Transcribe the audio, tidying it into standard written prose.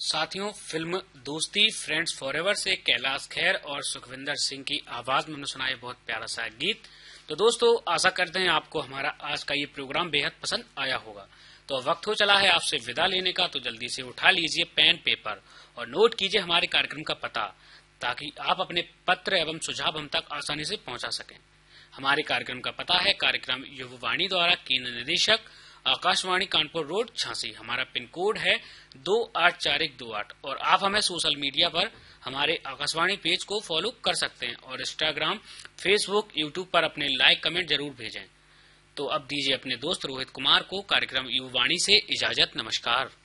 साथियों, फिल्म दोस्ती friends forever से कैलाश खेर और सुखविंदर सिंह की आवाज में सुना ये बहुत प्यारा सा गीत। तो दोस्तों, आशा करते हैं आपको हमारा आज का ये प्रोग्राम बेहद पसंद आया होगा। तो वक्त हो चला है आपसे विदा लेने का, तो जल्दी से उठा लीजिए पेन पेपर और नोट कीजिए हमारे कार्यक्रम का पता, ताकि आप अपने पत्र एवं सुझाव हम तक आसानी से पहुंचा सकें। हमारे कार्यक्रम का पता है कार्यक्रम युववाणी द्वारा केंद्र निदेशक आकाशवाणी कानपुर रोड झांसी। हमारा पिन कोड है 284128 और आप हमें सोशल मीडिया पर हमारे आकाशवाणी पेज को फॉलो कर सकते हैं और इंस्टाग्राम, फेसबुक, यूट्यूब पर अपने लाइक कमेंट जरूर भेजें। तो अब दीजिए अपने दोस्त रोहित कुमार को कार्यक्रम युववाणी से इजाजत। नमस्कार।